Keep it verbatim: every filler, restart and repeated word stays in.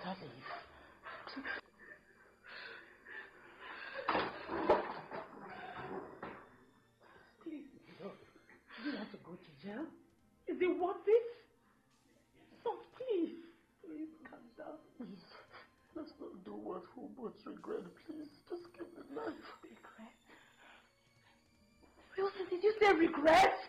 better leave. Please, no. You have to go to jail. Is it worth it? So please, please calm down. Please, let's not do what we both regret. Please, just give the knife. Regret? Wilson, did you say regret?